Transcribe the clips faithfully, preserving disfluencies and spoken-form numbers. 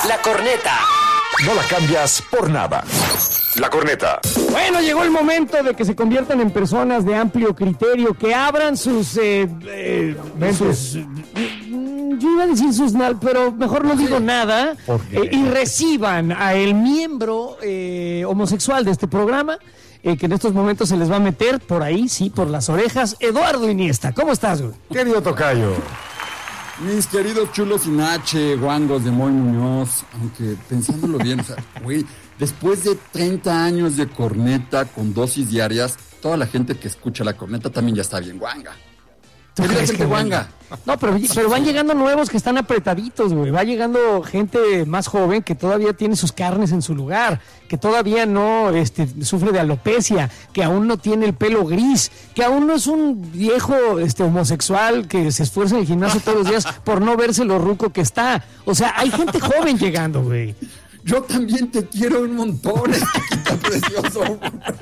La corneta. No la cambias por nada. La corneta. Bueno, llegó el momento de que se conviertan en personas de amplio criterio, que abran sus... Eh, eh, sus yo iba a decir sus... pero mejor no digo nada. Eh, y reciban a el miembro eh, homosexual de este programa, eh, que en estos momentos se les va a meter por ahí, sí, por las orejas. Eduardo Iniesta, ¿cómo estás, güey? Querido tocayo. Mis queridos chulos sin H, guangos de Moy Muñoz, aunque pensándolo bien, o sea, güey, después de treinta años de corneta con dosis diarias, toda la gente que escucha la corneta también ya está bien guanga. ¿Tú crees que guanga? No, pero, pero van llegando nuevos que están apretaditos, güey. Va llegando gente más joven que todavía tiene sus carnes en su lugar, que todavía no este, sufre de alopecia, que aún no tiene el pelo gris, que aún no es un viejo este, homosexual que se esfuerza en el gimnasio todos los días por no verse lo ruco que está. O sea, hay gente joven llegando, güey. Yo también te quiero un montón, está precioso.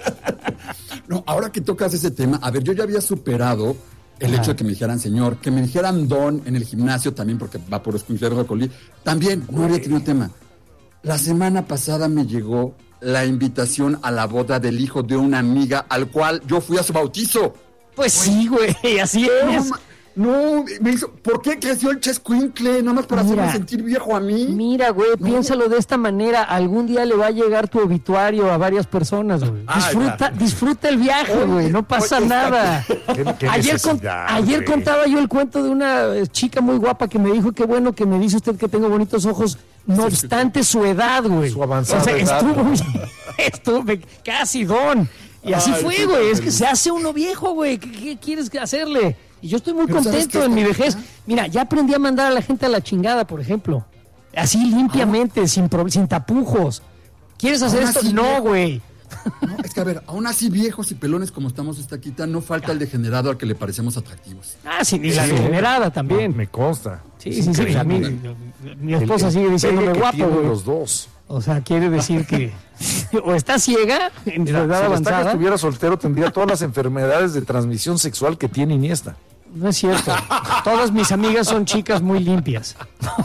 No, ahora que tocas ese tema, a ver, yo ya había superado el Ajá. hecho de que me dijeran señor, que me dijeran don en el gimnasio también, porque va por escuchar Rocolí, también no había tenido tema. La semana pasada me llegó la invitación a la boda del hijo de una amiga al cual yo fui a su bautizo. Pues sí, güey, así es. No, no, me hizo, ¿por qué creció el chescuincle? Nada más para mira, hacerme sentir viejo a mí. Mira, güey, no. Piénsalo de esta manera. Algún día le va a llegar tu obituario a varias personas, güey. Ah, disfruta, disfruta el viaje, güey. No pasa oye, nada. ¿Qué, qué ayer con, ayer contaba yo el cuento de una chica muy guapa que me dijo, qué bueno que me dice usted que tengo bonitos ojos, no sí, obstante su edad, güey. Su avanzada o sea, edad. Estuvo, estuvo casi don. Y así Ay, fue, güey. Es que se hace uno viejo, güey. ¿Qué, qué quieres hacerle? Y yo estoy muy Pero contento en mi vejez. Mira, ya aprendí a mandar a la gente a la chingada, por ejemplo. Así limpiamente, ah. sin, pro, sin tapujos. ¿Quieres hacer esto? No, güey. No, es que a ver, aún así viejos y pelones como estamos esta quita, no falta el degenerado al que le parecemos atractivos. Ah, sí, y la degenerada también. No, me consta. Sí, sí, sí. A mí, mi esposa el, sigue diciéndome guapo, güey. Los dos. O sea, quiere decir que o está ciega en Mira, edad si avanzada. Si estuviera soltero tendría todas las enfermedades de transmisión sexual que tiene Iniesta. No es cierto. Todas mis amigas son chicas muy limpias.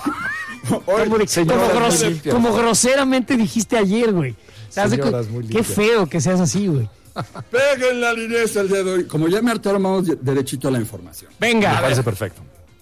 Oye, como, como, gros, limpias. Como groseramente dijiste ayer, güey. Qué feo que seas así, güey. Peguen la línea el día de hoy. Como ya me hartaron, vamos derechito a la información. Venga. Me parece perfecto.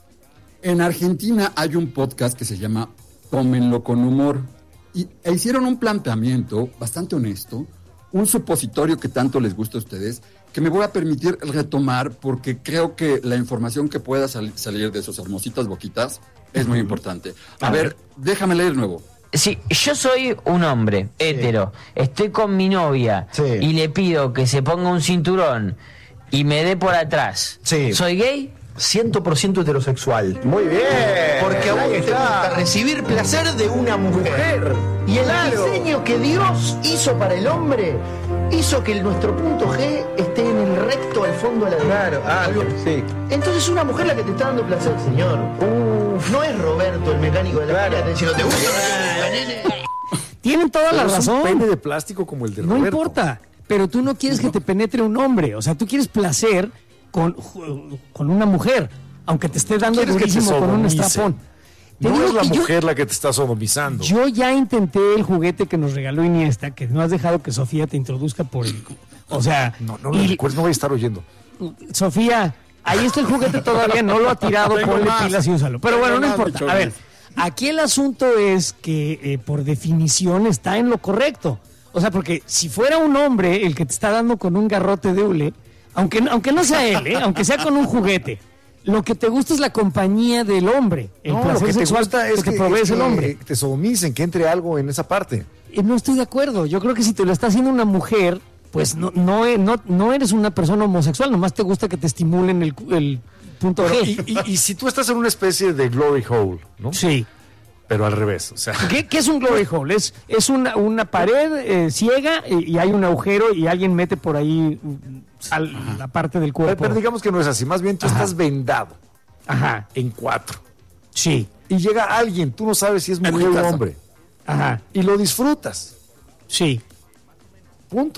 En Argentina hay un podcast que se llama Tómenlo con humor. Y e hicieron un planteamiento bastante honesto, un supositorio que tanto les gusta a ustedes, que me voy a permitir retomar porque creo que la información que pueda sal- salir de sus hermositas boquitas es muy importante. A, a ver, ver, déjame leer nuevo. Si yo soy un hombre hetero, sí. estoy con mi novia sí. y le pido que se ponga un cinturón y me dé por atrás, sí. ¿soy gay? cien por ciento heterosexual. Muy bien. Porque a vos te gusta recibir placer de una mujer. Y el claro. diseño que Dios hizo para el hombre hizo que nuestro punto G esté en el recto al fondo de la Claro, ah, sí. Entonces es una mujer la que te está dando placer, señor. Uf. No es Roberto, el mecánico de la claro. pila, diciendo, ¿te gusta o no te gusta, nene? Tienen toda la pero razón. Es un pene de plástico como el de No Roberto. importa, pero tú no quieres no. que te penetre un hombre. O sea, tú quieres placer Con, con una mujer, aunque te esté dando durísimo con un estrapón. Te no es la mujer yo, la que te está sodomizando. Yo ya intenté el juguete que nos regaló Iniesta, que no has dejado que Sofía te introduzca por el... O sea... No, no, y, no, no voy a estar oyendo. Sofía, ahí está el juguete todavía, no lo ha tirado, ponle pilas y úsalo. Pero bueno, no importa. A ver, aquí el asunto es que eh, por definición está en lo correcto. O sea, porque si fuera un hombre el que te está dando con un garrote de hule, Aunque, aunque no sea él, ¿eh? Aunque sea con un juguete, lo que te gusta es la compañía del hombre. El no, placer lo que sexual te gusta es que, que provees es el hombre. Que te sodomicen, que entre algo en esa parte. Eh, no estoy de acuerdo. Yo creo que si te lo está haciendo una mujer, pues no, no, no, no eres una persona homosexual, nomás te gusta que te estimulen el, el punto Pero, G. Y, y, y si tú estás en una especie de glory hole, ¿no? Sí. Pero al revés, o sea... ¿Qué, qué es un glory hole? Es, es una, una pared eh, ciega y, y hay un agujero y alguien mete por ahí a la parte del cuerpo. Pero, pero digamos que no es así, más bien tú Ajá. estás vendado. Ajá. En cuatro. Sí. Y llega alguien, tú no sabes si es mujer o hombre. Ajá. Y lo disfrutas. Sí. Punto.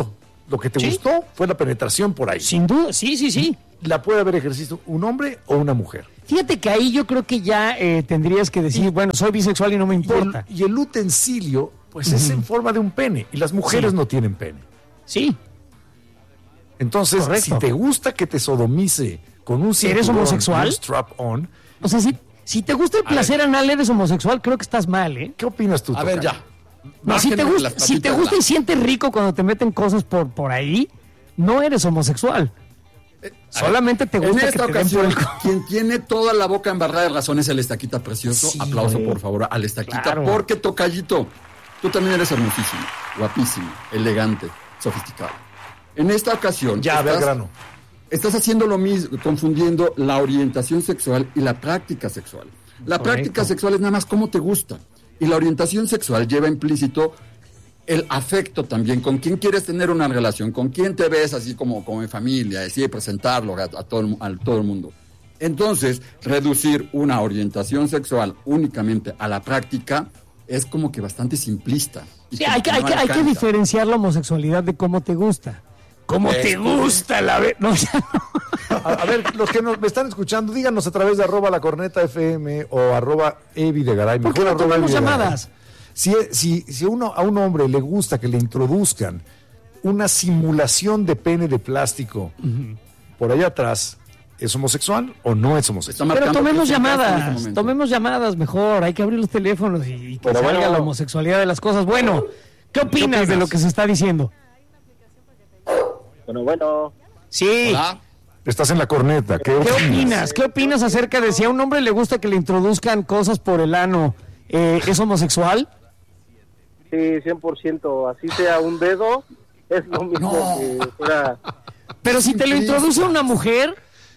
Lo que te ¿Sí? gustó fue la penetración por ahí. Sin duda, sí, sí, sí. ¿La puede haber ejercido un hombre o una mujer? Fíjate que ahí yo creo que ya eh, tendrías que decir, bueno, soy bisexual y no me Y el, importa. y el utensilio, pues es en forma de un pene. Y las mujeres Sí. no tienen pene. Sí. Entonces, Correcto. si te gusta que te sodomice con un cinturón, ¿Eres homosexual? y un strap-on, O sea, si, si te gusta el placer anal, eres homosexual, creo que estás mal, ¿eh? ¿qué opinas tú, A ver, tocayo? ya. No, si te, Bájenme gusta, las si te patitas, gusta y va. sientes rico cuando te meten cosas por, por ahí, no eres homosexual. Solamente te En gusta que esta te den por ocasión, el co- quien tiene toda la boca embarrada de razón es el Estaquita precioso. Sí, Aplauso, güey. por favor, al Estaquita. Claro. Porque, tocayito, tú también eres hermosísimo, guapísimo, elegante, sofisticado. En esta ocasión, Ya, a ver, estás, grano. estás haciendo lo mismo, confundiendo la orientación sexual y la práctica sexual. La Correcto. práctica sexual es nada más cómo te gusta. Y la orientación sexual lleva implícito el afecto también, con quién quieres tener una relación, con quién te ves así como, como en familia, así de presentarlo a, a todo, el, a todo el mundo. Entonces, reducir una orientación sexual únicamente a la práctica es como que bastante simplista. Y Sí, como hay que, hay, no que, hay que alcanza. diferenciar la homosexualidad de cómo te gusta. ¿Cómo te Esto. gusta la vez? No, ya no. A, a ver, los que nos, me están escuchando, díganos a través de arroba la corneta F M o arroba Evi de Garay. ¿Por qué mejor no arroba tomamos Evi de Garay. llamadas? Si, si, si uno, a un hombre le gusta que le introduzcan una simulación de pene de plástico por allá atrás, ¿es homosexual o no es Está homosexual? Pero marcando tomemos que se pasa en este llamadas, momento. tomemos llamadas mejor, hay que abrir los teléfonos y, y que Pero salga bueno. la homosexualidad de las cosas. Bueno, ¿qué opinas, opinas? de lo que se está diciendo? Bueno, bueno. Sí. Hola. Estás en la corneta. ¿Qué, ¿Qué opinas? ¿Qué opinas acerca de si a un hombre le gusta que le introduzcan cosas por el ano? Eh, ¿Es homosexual? Sí, cien por ciento. Así sea un dedo, es lo mismo No. que fuera. Pero si te lo introduce una mujer,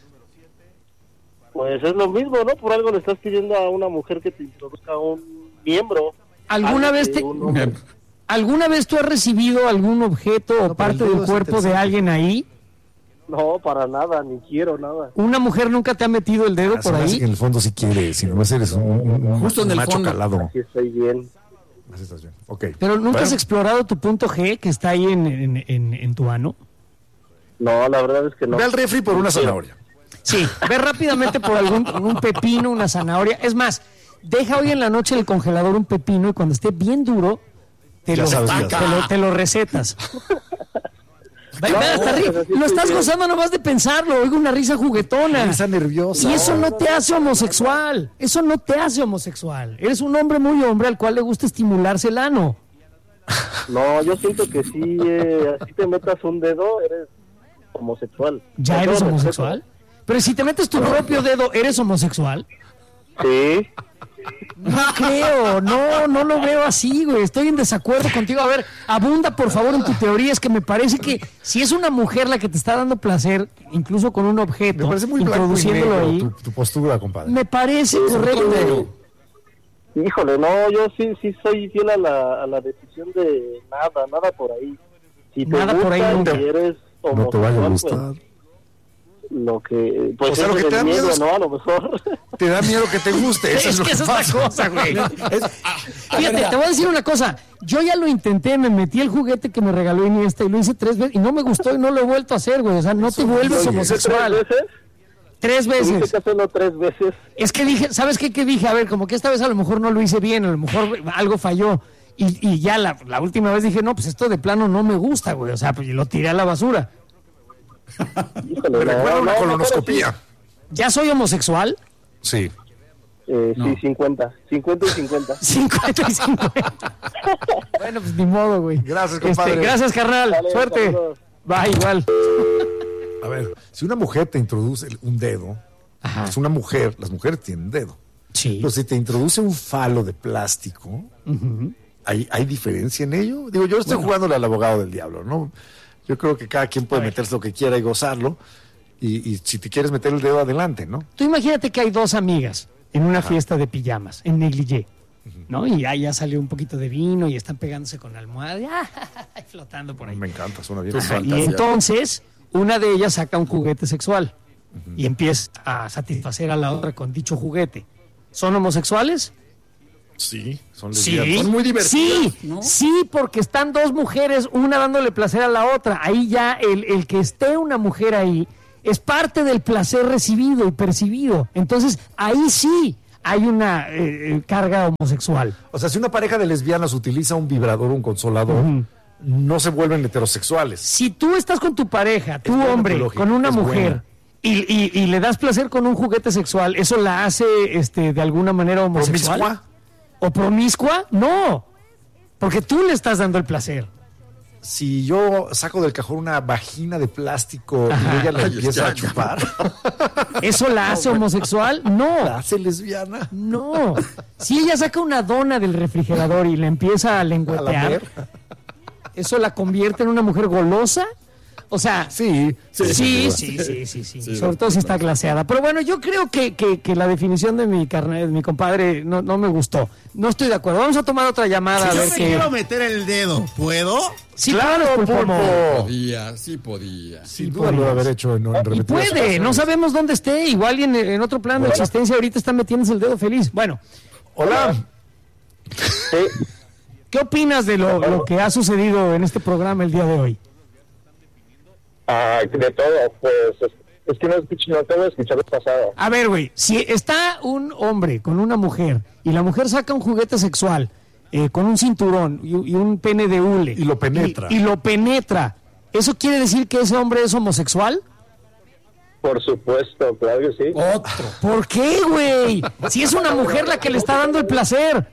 Pues es lo mismo, ¿no? Por algo le estás pidiendo a una mujer que te introduzca un miembro. ¿alguna Algo vez que te, un hombre- ¿alguna vez tú has recibido algún objeto o pero parte el dedo del es cuerpo de interesante. alguien ahí? No, para nada, ni quiero nada. ¿Una mujer nunca te ha metido el dedo Ah, por se me hace ahí? que en el fondo sí quiere, si no eres un, un- un Justo en el macho fondo. calado. Así estoy bien. Así estás bien. Ok. Pero nunca Bueno, has explorado tu punto G que está ahí en, en, en- en tu ano. No, la verdad es que no. Ve al refri por una zanahoria. Sí, ve rápidamente por algún un pepino, una zanahoria. Es más, deja hoy en la noche en el congelador un pepino y cuando esté bien duro, te, Ya lo, sabes, ya te, sabes. lo, te lo recetas. Ve, ve hasta arriba. pues así Lo estoy estás bien. gozando nomás de pensarlo. Oigo una risa juguetona. Risa nerviosa. Y eso no te hace homosexual. Eso no te hace homosexual. Eres un hombre muy hombre al cual le gusta estimularse el ano. No, yo siento que si eh, así te metas un dedo, eres homosexual. ¿Ya Con eres todo homosexual? Pero si te metes tu propio dedo, ¿eres homosexual? respeto. Sí. No creo, no, no lo veo así, güey. Estoy en desacuerdo contigo. A ver, abunda por favor en tu teoría. Es que me parece que si es una mujer la que te está dando placer, incluso con un Me objeto, parece muy blanco y introduciéndolo negro ahí, tu, tu postura, compadre. me parece correcto. Híjole, no, yo sí sí soy fiel a la, a la decisión de nada, nada por ahí. Si te Nada gusta por ahí nunca. y eres No te vaya a homosexual, gustar. pues, lo que pues O sea, eso lo que del te da miedo miedo, es- ¿no? A lo mejor. Te da miedo que te guste. Eso Es lo que esa es la pasa. cosa, güey. Es- Fíjate, te voy a decir una cosa. Yo ya lo intenté, me metí el juguete que me regaló Iniesta y lo hice tres veces y no me gustó y no lo he vuelto a hacer, güey. O sea, no te vuelves oye, ¿Tres homosexual. veces? Tres Tuviste veces. que hacerlo tres veces. Es que dije, ¿sabes qué? Que dije, a ver, como que esta vez a lo mejor no lo hice bien, a lo mejor algo falló. Y, y ya la, la última vez dije, no, pues esto de plano no me gusta, güey. O sea, pues y lo tiré a la basura. Híjole, Me no, recuerda no, una no, colonoscopía. ¿Ya soy homosexual? Sí. Eh, No. Sí, cincuenta. cincuenta y cincuenta. cincuenta y cincuenta. Bueno, pues ni modo, güey. Gracias, compadre. Este, gracias, carnal. Dale, Suerte. saludos. Va, igual. A ver, si una mujer te introduce un dedo, Ajá. es una mujer, las mujeres tienen dedo. Sí. Pero si te introduce un falo de plástico, ¿hay, ¿hay diferencia en ello? Digo, yo estoy jugándole al abogado del diablo, ¿no? Yo creo que cada quien puede meterse lo que quiera y gozarlo. Y, y si te quieres meter el dedo, adelante, ¿no? Tú imagínate que hay dos amigas en una fiesta de pijamas, en negligé, ¿no? Y ahí ya salió un poquito de vino y están pegándose con la almohada y ¡ah! flotando por ahí. Me encanta, suena bien. Tú Ajá, y fantasía. entonces una de ellas saca un juguete sexual y empieza a satisfacer a la otra con dicho juguete. ¿Son homosexuales? Sí, son Sí, lesbianas. Son muy divertidas, sí, ¿no? sí, porque están dos mujeres, una dándole placer a la otra. Ahí ya el, el que esté una mujer ahí es parte del placer recibido y percibido. Entonces, ahí sí hay una eh, carga homosexual. O sea, si una pareja de lesbianas utiliza un vibrador o un consolador, uh-huh. no se vuelven heterosexuales. Si tú estás con tu pareja, tu es hombre, con una mujer, y, y, y le das placer con un juguete sexual, ¿eso la hace este, de alguna manera homosexual? ¿Promiscua? ¿O promiscua? No, porque tú le estás dando el placer. Si yo saco del cajón una vagina de plástico Ajá. y ella la empieza a chupar, ¿eso la hace homosexual? No. ¿La hace lesbiana? No. Si ella saca una dona del refrigerador y la empieza a lengüetear, ¿eso la convierte en una mujer golosa? O sea, sí, sí, sí, sí, sí, sí, sí. sí sobre todo si está glaseada. Pero bueno, yo creo que, que, que la definición de mi carnet, de mi compadre, no, no me gustó. No estoy de acuerdo. Vamos a tomar otra llamada. Si a yo ver me qué... quiero meter el dedo, ¿puedo? Sí, claro, Pulpo. Podía, sí podía. Sin duda lo haber hecho en, en Y puede, no sabemos dónde esté. Igual y en, en otro plano de existencia ahorita está metiéndose el dedo feliz. Bueno, hola. Sí. ¿Qué opinas de lo, lo que ha sucedido en este programa el día de hoy? Ah, de todo, pues es, es que no, escucho, no tengo que escuchar lo pasado. A ver, güey, si está un hombre con una mujer y la mujer saca un juguete sexual eh, con un cinturón y, y un pene de hule y lo penetra y, y lo penetra, ¿eso quiere decir que ese hombre es homosexual? Por supuesto, claro que sí. Otro. ¿Por qué, güey? Si es una mujer la que le está dando el placer.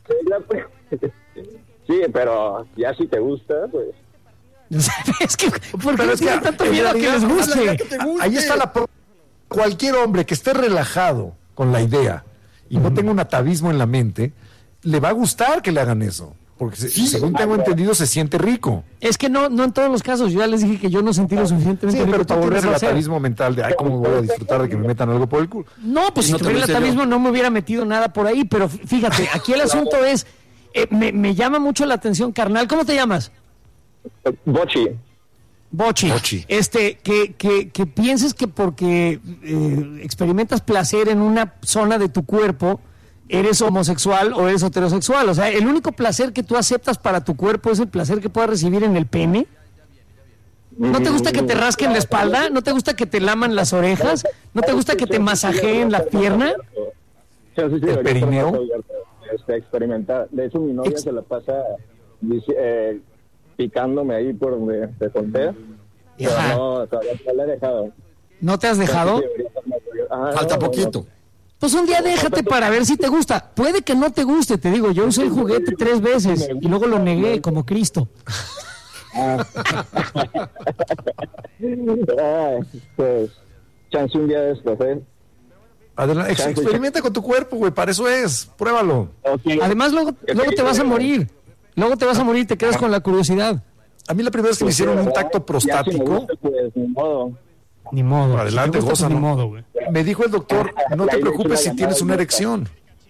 Sí, pero ya si te gusta, pues... Es que, ¿por qué es que, tanto miedo a que les guste? Que guste? Ahí está la... Cualquier hombre que esté relajado con la idea y no tenga un atavismo en la mente, le va a gustar que le hagan eso. Porque sí, según tengo entendido, se siente rico. Es que no, no en todos los casos. Yo ya les dije que yo no sentí lo suficientemente sí, rico pero para volver el a hacer. atavismo mental de, ay, cómo voy a disfrutar de que me metan algo por el culo. No, pues si no tuviera el atavismo no me hubiera metido nada por ahí. Pero fíjate, aquí el asunto es, eh, me, me llama mucho la atención, carnal. ¿Cómo te llamas? Bochi. Bochi. Bochi. Este, que, que, que pienses que porque eh, experimentas placer en una zona de tu cuerpo, eres homosexual o eres heterosexual. O sea, el único placer que tú aceptas para tu cuerpo es el placer que puedas recibir en el pene. ¿No te gusta que te rasquen la espalda? ¿No te gusta que te laman las orejas? ¿No te gusta que te masajeen la pierna? ¿El perineo? Este, experimentar. De hecho, mi novia Ex- se la pasa eh, picándome ahí por donde te conté. Pero no, todavía no la he dejado. ¿No te has dejado? Ah, Falta no, poquito. No. Pues un día déjate para ver si te gusta. Puede que no te guste, te digo. Yo usé el juguete tres veces y luego lo negué como Cristo. Ah. Ay, pues, chance un día de esto, ¿eh? Adelante, ex- experimenta con tu cuerpo, güey, para eso es. Pruébalo. Okay. Además, luego, luego te vas a morir. Luego te vas a morir y te quedas con la curiosidad. A mí la primera vez que me hicieron un tacto prostático... Si gusta, pues, ni modo. Ni modo. Adelante, si gusta, goza, pues, ¿no? Ni modo, güey. Me dijo el doctor, no te preocupes si tienes una erección.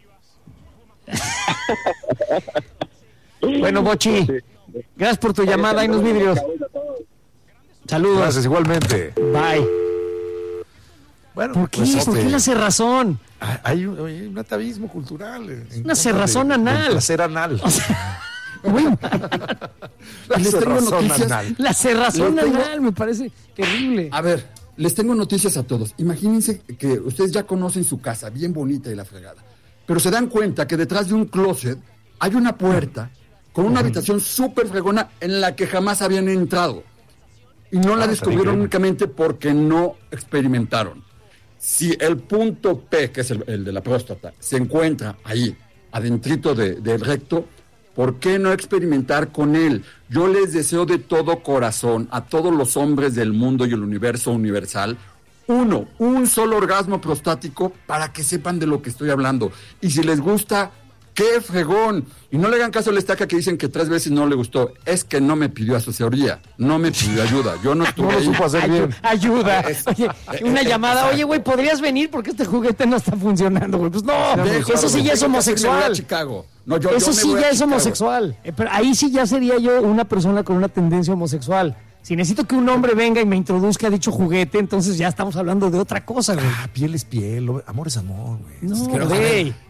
Bueno, Bochi, gracias por tu llamada. Ahí nos vidrios. Saludos. Gracias, igualmente. Bye. Bueno, ¿Por qué? pues, ¿Por qué este, la cerrazón? Hay un, hay un atavismo cultural. en Una cerrazón de- anal. del placer anal. O sea, güey, La les tengo cerrazón noticias. anal. la cerrazón Les tengo- anal me parece terrible. A ver, les tengo noticias a todos. Imagínense que ustedes ya conocen su casa, bien bonita y la fregada. Pero se dan cuenta que detrás de un closet hay una puerta con una habitación súper fregona en la que jamás habían entrado. Y no la Ah, descubrieron terrible. únicamente porque no experimentaron. Si el punto P, que es el, el de la próstata, se encuentra ahí, adentrito de- del recto, ¿por qué no experimentar con él? Yo les deseo de todo corazón a todos los hombres del mundo y el universo universal, uno, un solo orgasmo prostático para que sepan de lo que estoy hablando. Y si les gusta, ¡qué fregón! Y no le hagan caso a la estaca que dicen que tres veces no le gustó. Es que no me pidió asesoría, no me pidió ayuda. Yo no estuve No lo ahí. supo hacer bien. Ayuda. Oye, una llamada. Oye, güey, ¿podrías venir? Porque este juguete no está funcionando, güey. Pues no, Déjalo, eso sí ya es déjame que me voy a homosexual. Chicago. No, yo- Eso yo me sí voy a ya es Chicago. homosexual. Eh, pero ahí sí ya sería yo una persona con una tendencia homosexual. Si necesito que un hombre venga y me introduzca a dicho juguete, entonces ya estamos hablando de otra cosa, güey. Ah, piel es piel, lo- amor es amor, güey. No, Es que, güey.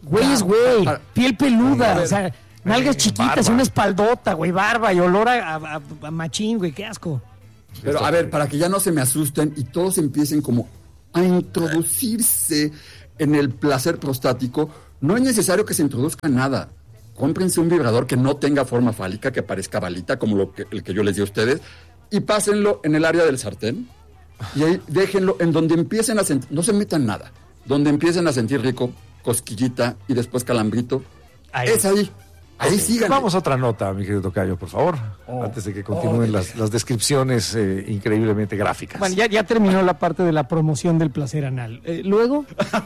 Güey es güey, piel peluda, o sea, nalgas chiquitas barba. y una espaldota, güey, barba y olor a, a, a machín, güey, qué asco. Pero a ver, para que ya no se me asusten y todos empiecen como a introducirse en el placer prostático, no es necesario que se introduzca nada. Cómprense un vibrador que no tenga forma fálica, que parezca balita, como lo que, el que yo les di a ustedes, y pásenlo en el área del sartén, y ahí déjenlo en donde empiecen a sentir, no se metan nada, donde empiecen a sentir rico, cosquillita y después calambrito, Ahí. es ahí, ahí sigan. Vamos a otra nota, mi querido tocayo, por favor, Oh. antes de que continúen Oh, las, las descripciones eh, increíblemente gráficas. Bueno, ya, ya terminó la parte de la promoción del placer anal. Eh, Luego,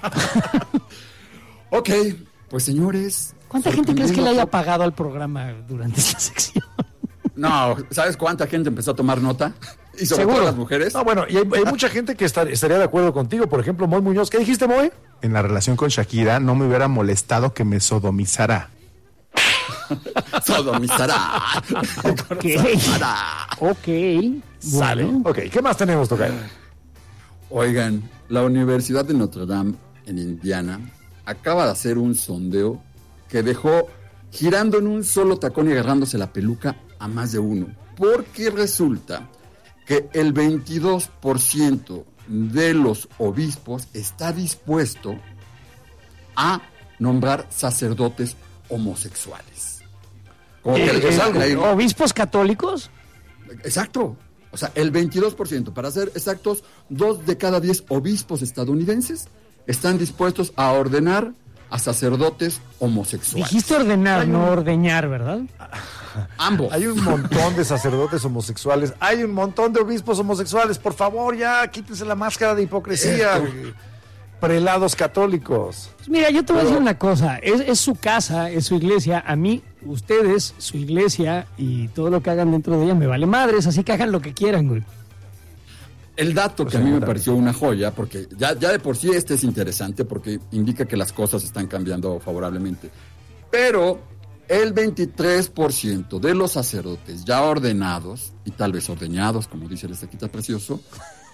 Ok, pues señores. ¿cuánta gente crees que le haya sorprendiendo- pagado al programa durante esta sección? No, ¿sabes cuánta gente empezó a tomar nota? Y sobre Seguro. todo las mujeres. No, bueno, y hay, hay mucha gente que estar- estaría de acuerdo contigo, por ejemplo, Moy Muñoz. ¿Qué dijiste, Moy? En la relación con Shakira no me hubiera molestado que me sodomizara. Sodomizará. Ok. Ok. Sale. Bueno. Ok, ¿qué más tenemos, tocayo? Oigan, la Universidad de Notre Dame en Indiana acaba de hacer un sondeo que dejó girando en un solo tacón y agarrándose la peluca a más de uno. Porque resulta que el veintidós por ciento de los obispos está dispuesto a nombrar sacerdotes homosexuales. Como que Eh, les eh, salga ahí. ¿Obispos católicos? Exacto. O sea, el veintidós por ciento, para ser exactos, dos de cada diez obispos estadounidenses están dispuestos a ordenar a sacerdotes homosexuales. Dijiste ordenar, no ordeñar, ¿verdad? Ambos. Hay un montón de sacerdotes homosexuales, hay un montón de obispos homosexuales. Por favor, ya quítense la máscara de hipocresía. Esto. Prelados católicos. Pues mira, yo te voy a decir una cosa, es, es su casa, es su iglesia, a mí, ustedes, su iglesia y todo lo que hagan dentro de ella me vale madres, así que hagan lo que quieran, güey. El dato que a mí me pareció una joya, porque ya, ya de por sí este es interesante, porque indica que las cosas están cambiando favorablemente. Pero el veintitrés por ciento de los sacerdotes ya ordenados, y tal vez ordeñados, como dice el estaquita precioso,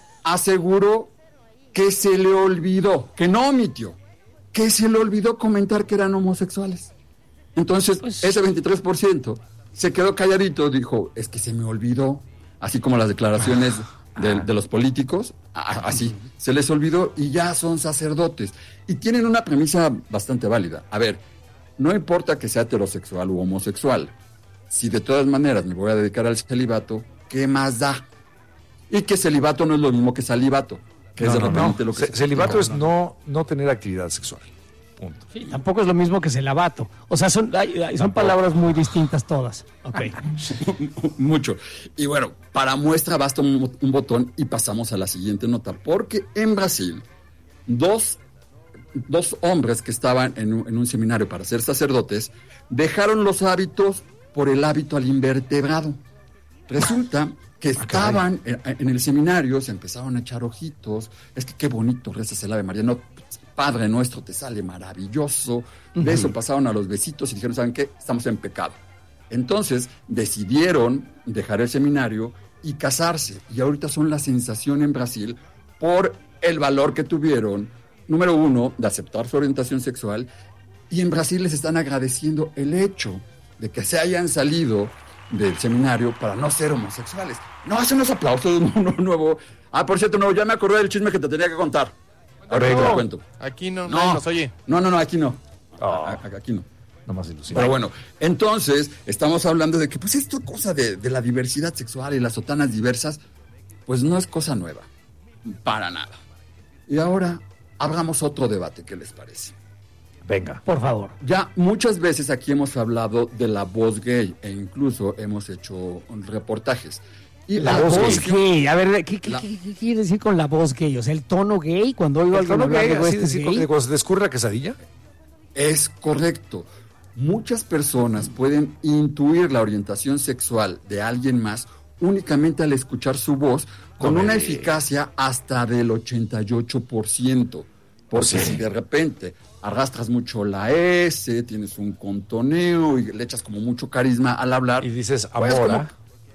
aseguró que se le olvidó, que no omitió, que se le olvidó comentar que eran homosexuales. Entonces, Pues- ese veintitrés por ciento se quedó calladito, dijo, es que se me olvidó, así como las declaraciones de, de los políticos, a- así, se les olvidó y ya son sacerdotes. Y tienen una premisa bastante válida. A ver, no importa que sea heterosexual u homosexual, si de todas maneras me voy a dedicar al celibato, ¿qué más da? Y que celibato no es lo mismo que salivato, que es de No, no, repente no. lo que Ce- Celibato es no, no tener actividad sexual. Punto. Sí, tampoco es lo mismo que celibato. O sea, son, hay- hay- son palabras muy distintas todas. Ok. Mucho. Y bueno, para muestra basta un, un botón y pasamos a la siguiente nota, porque en Brasil, dos, dos hombres que estaban en un, en un seminario para ser sacerdotes, dejaron los hábitos por el hábito al invertebrado. Resulta que estaban en, en el seminario, se empezaron a echar ojitos, es que qué bonito rezas el Ave María, no, Padre nuestro te sale maravilloso, de eso pasaron a los besitos y dijeron, ¿saben qué? Estamos en pecado. Entonces decidieron dejar el seminario y casarse. Y ahorita son la sensación en Brasil por el valor que tuvieron, número uno, de aceptar su orientación sexual. Y en Brasil les están agradeciendo el hecho de que se hayan salido del seminario para no ser homosexuales. No, hacen unos aplausos no, nuevo. Ah, por cierto, no, ya me acordé del chisme que te tenía que contar. Ahora te lo cuento. Aquí no, No, nadie nos oye. no, no, no, aquí no. Oh. A- a- Aquí no. No más ilusión. Pero bueno, entonces estamos hablando de que pues esto cosa de, de la diversidad sexual y las sotanas diversas, pues no es cosa nueva, para nada. Y ahora abramos otro debate, ¿qué les parece? Venga. Por favor. Ya muchas veces aquí hemos hablado de la voz gay e incluso hemos hecho reportajes. Y La, la voz, voz gay. A ver, ¿qué, qué- La- qué- qué quiere decir con la voz gay? O sea, el tono gay, cuando oigo ¿El algo tono hablar gay, de así, este así, gay. cuando se te escurre la quesadilla? es correcto. Muchas personas pueden intuir la orientación sexual de alguien más únicamente al escuchar su voz con No me una digas. eficacia hasta del ochenta y ocho por ciento. Porque Sí. si de repente arrastras mucho la S, tienes un contoneo y le echas como mucho carisma al hablar. Y dices pues amora,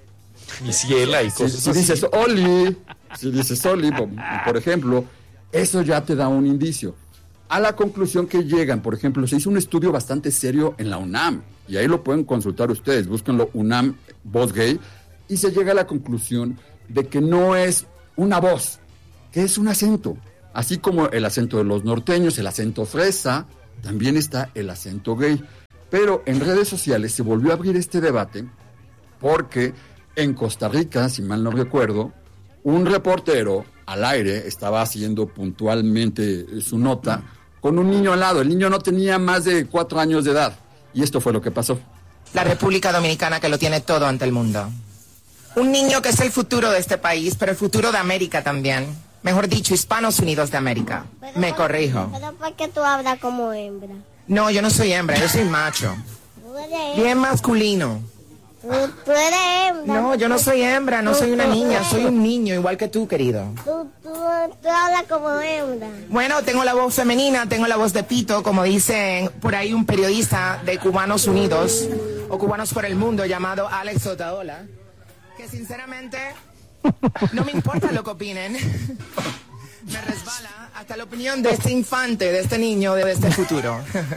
mi ciela y Si, cosas si así. dices Oli, si dices Oli, por, por ejemplo, eso ya te da un indicio. a la conclusión que llegan. Por ejemplo, se hizo un estudio bastante serio en la UNAM, y ahí lo pueden consultar ustedes, búsquenlo, UNAM, voz gay, y se llega a la conclusión de que no es una voz, que es un acento. Así como el acento de los norteños, el acento fresa, también está el acento gay. Pero en redes sociales se volvió a abrir este debate porque en Costa Rica, si mal no recuerdo, un reportero al aire estaba haciendo puntualmente su nota con un niño al lado. El niño no tenía más de cuatro años de edad. Y esto fue lo que pasó. La República Dominicana, que lo tiene todo ante el mundo. Un niño que es el futuro de este país, pero el futuro de América también. Mejor dicho, Hispanos Unidos de América. Pero Me por, corrijo. ¿Pero por qué tú hablas como hembra? No, yo no soy hembra, yo soy macho. Tú eres Bien masculino. Tú, tú eres hembra. No, yo no soy hembra, no soy una niña, soy un niño, igual que tú, querido. Tú, tú, tú hablas como hembra. Bueno, tengo la voz femenina, tengo la voz de pito, como dicen por ahí un periodista de Cubanos Unidos, o Cubanos por el Mundo, llamado Alex Otaola, que sinceramente no me importa lo que opinen. Me resbala hasta la opinión de este infante, de este niño, de este futuro.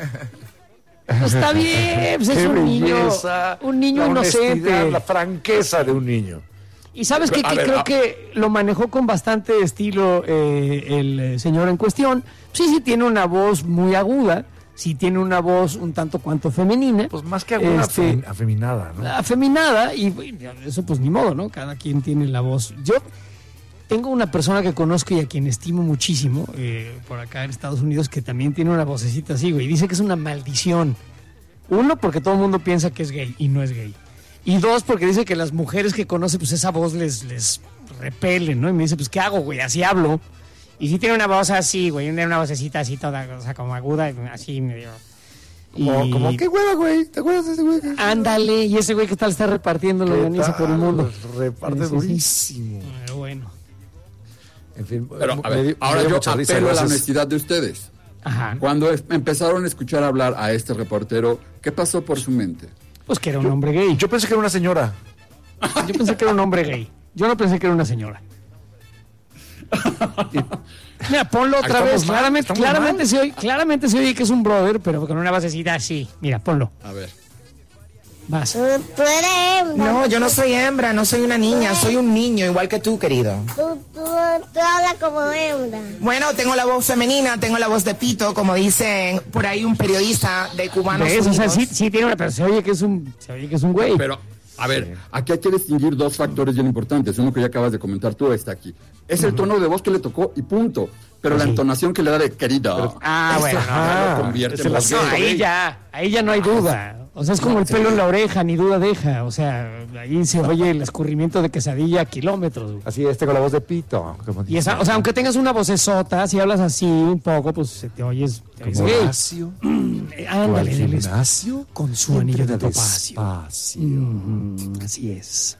Pues está bien, pues es Qué un niño, belleza, un niño la inocente. honestidad, la franqueza de un niño. Y sabes qué, A que ver, creo a- que lo manejó con bastante estilo eh, el eh, señor en cuestión. Sí, sí tiene una voz muy aguda, sí tiene una voz un tanto cuanto femenina. Pues más que aguda, Este, afem- afeminada, ¿no? afeminada, y, y eso pues ni modo, ¿no? Cada quien tiene la voz. Yo tengo una persona que conozco y a quien estimo muchísimo, eh, por acá en Estados Unidos, que también tiene una vocecita así, güey, y dice que es una maldición. Uno, porque todo el mundo piensa que es gay y no es gay. Y dos, porque dice que las mujeres que conoce, pues esa voz les, les repele, ¿no? Y me dice, pues, ¿qué hago, güey? Así hablo. Y sí tiene una voz así, güey, una vocecita así toda, o sea, como aguda, así medio... Como, como, ¿qué hueva, güey? ¿Te acuerdas de ese güey? Ándale, y ese güey que tal está repartiendo longaniza por el mundo. Reparte Sí, sí, sí. durísimo. Pero bueno. En fin, Pero, a me ver, dio- me ahora dio yo mucha risa, apelo a la gracias. honestidad de ustedes. Ajá. Cuando es- empezaron a escuchar hablar a este reportero, ¿qué pasó por su mente? Pues que era un hombre gay. Yo pensé que era una señora. Yo pensé que era un hombre gay. Yo no pensé que era una señora. Mira, ponlo otra Estamos vez. mal, claramente, estamos claramente, mal. se oye, claramente se oye que es un brother, pero con una basecita así. Mira, ponlo. A ver. Vas. Tú, tú eres hembra. No, yo no soy hembra, no soy una niña, soy un niño, igual que tú, querido. Tú, tú, tú hablas como hembra. Bueno, tengo la voz femenina, tengo la voz de pito, como dicen por ahí un periodista de Cubanos ¿Ves? O Unidos. sea, sí, sí tiene una, pero se oye que es un, se oye que es un güey. Pero, a ver, aquí hay que distinguir dos factores bien importantes. Uno que ya acabas de comentar tú, está aquí. Es el tono de voz que le tocó y punto. Pero la Sí. entonación que le da de querido. Ah, eso bueno, ya ah, lo convierte es en el voz No, gay. ahí ya, ahí ya no hay duda. O sea, es como el pelo en la oreja, ni duda deja. O sea, ahí se oye el escurrimiento de quesadilla a kilómetros. güey. Así, este con la voz de pito. Como Y esa, o sea, aunque tengas una vocesota, si hablas así un poco, pues se te oyes, te oyes como gay. Horacio. Eh, Ándale, en el es- Gimnasio. con su anillo de Entra topacio. despacio. Mm, así es.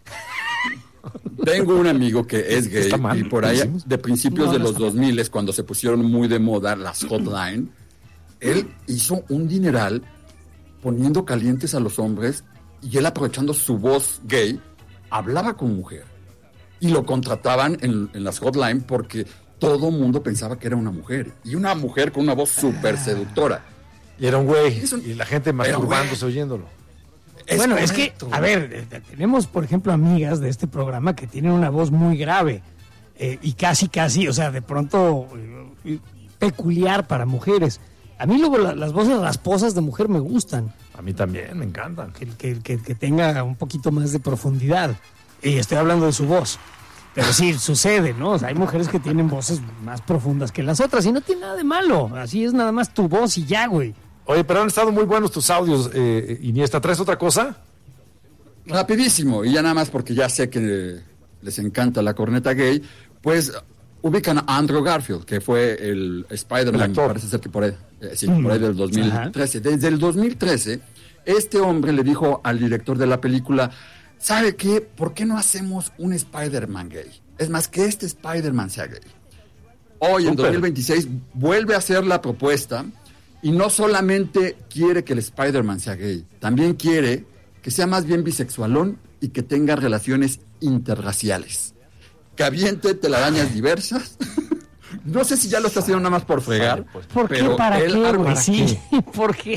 Tengo un amigo que es gay Está mal, y por ahí decimos. de principios No, de no los está dos mil, cuando se pusieron muy de moda las hotline, él hizo un dineral poniendo calientes a los hombres y él aprovechando su voz gay, hablaba con mujer. Y lo contrataban en, en las hotline porque todo mundo pensaba que era una mujer. Y una mujer con una voz súper seductora. Y era un güey. Es un- Y la gente Era un masturbándose güey. oyéndolo. Bueno, es que, correcto. a ver, eh, eh, tenemos, por ejemplo, amigas de este programa que tienen una voz muy grave eh, y casi, casi, o sea, de pronto eh, peculiar para mujeres. A mí luego la- las voces rasposas de mujer me gustan, A mí también, me encantan. que, que, que, que tenga un poquito más de profundidad. Y estoy hablando de su voz. Pero sí, sucede, ¿no? O sea, hay mujeres que tienen voces más profundas que las otras y no tiene nada de malo. Así es nada más tu voz y ya, güey. Oye, pero han estado muy buenos tus audios, eh, Iniesta. ¿Traes otra cosa? Rapidísimo, y ya nada más porque ya sé que les encanta la corneta gay, pues ubican a Andrew Garfield, que fue el El Spider-Man, actor. parece ser que por ahí, eh, sí, por ahí del dos mil trece. Ajá. Desde el dos mil trece, este hombre le dijo al director de la película, ¿sabe qué? ¿Por qué no hacemos un Spider-Man gay? Es más, que este Spider-Man sea gay. Hoy, en Súper. dos mil veintiséis, vuelve a hacer la propuesta y no solamente quiere que el Spider-Man sea gay, también quiere que sea más bien bisexualón y que tenga relaciones interraciales. Que aviente telarañas diversas, No sé si ya lo está haciendo nada más por fregar. ¿Por qué? ¿Para qué, güey? Sí, ¿por qué?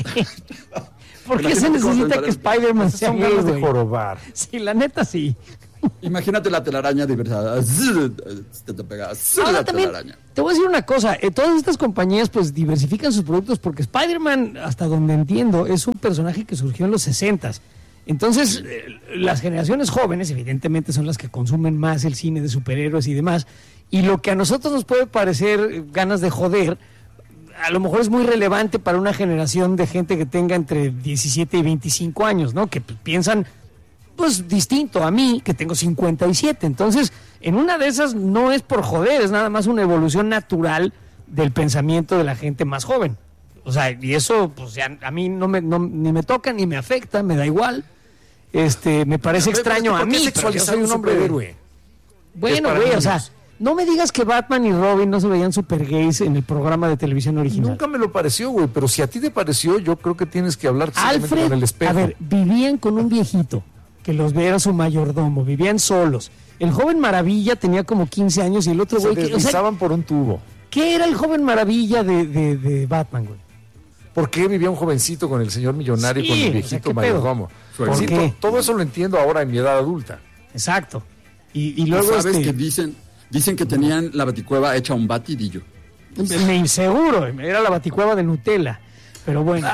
¿Por qué se necesita que Spider-Man sea gay, ganas de güey? jorobar. Sí, la neta sí. Imagínate la telaraña divertida. Te, te pega. Ahora La también, telaraña. te voy a decir una cosa, eh, todas estas compañías pues diversifican sus productos porque Spider-Man, hasta donde entiendo, es un personaje que surgió en los sesentas. Entonces, eh, las generaciones jóvenes evidentemente son las que consumen más el cine de superhéroes y demás, y lo que a nosotros nos puede parecer eh, ganas de joder, a lo mejor es muy relevante para una generación de gente que tenga entre diecisiete y veinticinco años, ¿no? Que pues, piensan pues distinto a mí, que tengo cincuenta y siete. Entonces, en una de esas no es por joder, es nada más una evolución natural del pensamiento de la gente más joven. O sea, y eso, pues ya a mí no me, no, ni me toca ni me afecta, me da igual. Este, me parece Pero, extraño ¿por a qué mí, pero yo sexualizar soy un un hombre de superhéroe? Bueno, Es para güey, o niños. sea, no me digas que Batman y Robin no se veían super gays en el programa de televisión original. Nunca me lo pareció, güey, pero si a ti te pareció, yo creo que tienes que hablar simplemente Alfred, con el espejo. a ver, vivían con un viejito que los era su mayordomo, vivían solos. El joven Maravilla tenía como quince años y el otro se güey... que- o sea, deslizaban por un tubo. ¿qué era el joven Maravilla de, de, de Batman, güey? ¿Por qué vivía un jovencito con el señor millonario y Sí, con el o sea, viejito ¿qué pedo? mayordomo? ¿Por Sí, qué? to- todo eso lo entiendo ahora en mi edad adulta. Exacto. Y, y luego... ¿Sabes este, que dicen, dicen que tenían la baticueva hecha un batidillo? me inseguro, era la baticueva de Nutella. Pero bueno.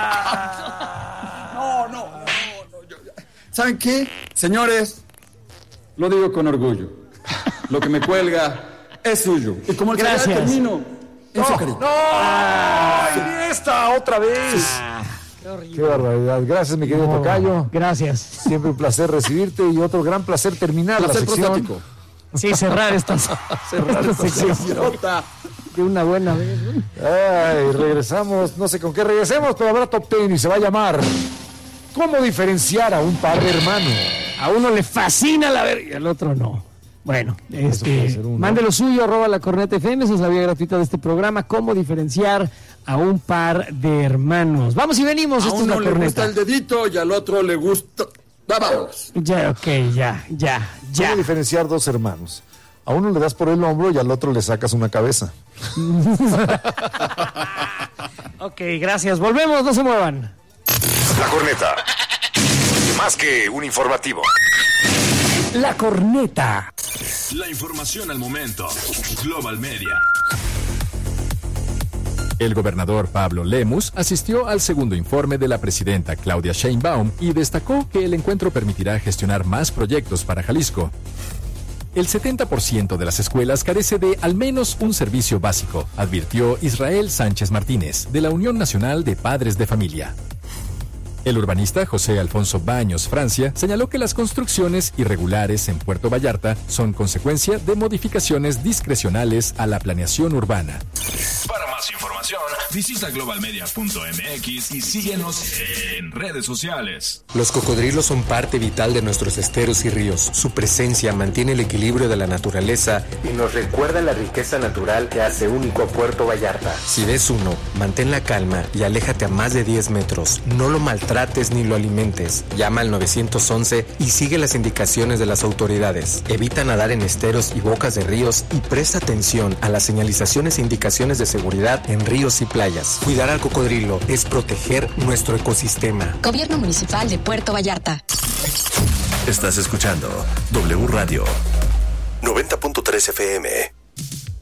No, no, no, no. yo- ¿Saben qué? Señores, lo digo con orgullo. Lo que me cuelga es suyo. Y como el que Gracias. termino en su carita. ¡No! ¡Ay, esta otra vez! ¡Qué barbaridad! Gracias, mi querido No, Tocayo. Gracias. Siempre un placer recibirte y otro gran placer terminar Placer la sección. prostático. Sí, cerrar esta, Cerrar esta esta sección Idiota. de una buena vez. ¿no? Ay, regresamos, no sé con qué regresemos, pero habrá top ten y se va a llamar ¿Cómo diferenciar a un par de hermanos? A uno le fascina la verga y al otro no. Bueno, puede este, ser uno. mande lo suyo, arroba la corneta F M, esa es la vía gratuita de este programa. ¿Cómo diferenciar a un par de hermanos? Vamos y venimos, A esto es uno la le corneta. gusta el dedito y al otro le gusta... Va, vamos. Ya, ok, ya, ya, ya. ¿Cómo diferenciar dos hermanos? A uno le das por el hombro y al otro le sacas una cabeza. Ok, gracias. Volvemos, no se muevan. La corneta. Más que un informativo. La corneta. La información al momento. Global Media. El gobernador Pablo Lemus asistió al segundo informe de la presidenta Claudia Sheinbaum y destacó que el encuentro permitirá gestionar más proyectos para Jalisco. El setenta por ciento de las escuelas carece de al menos un servicio básico, advirtió Israel Sánchez Martínez, de la Unión Nacional de Padres de Familia. El urbanista José Alfonso Baños Francia señaló que las construcciones irregulares en Puerto Vallarta son consecuencia de modificaciones discrecionales a la planeación urbana. Para más información, visita global media punto m x y síguenos en redes sociales. Los cocodrilos son parte vital de nuestros esteros y ríos. Su presencia mantiene el equilibrio de la naturaleza Y nos recuerda la riqueza natural que hace único a Puerto Vallarta. Si ves uno, mantén la calma y aléjate a más de diez metros. No lo maltrates ni lo alimentes. Llama al nueve once y sigue las indicaciones de las autoridades. Evita nadar en esteros y bocas de ríos y presta atención a las señalizaciones e indicaciones de seguridad en ríos y playas. Cuidar al cocodrilo es proteger nuestro ecosistema. Gobierno Municipal de Puerto Vallarta. Estás escuchando W Radio noventa punto tres F M.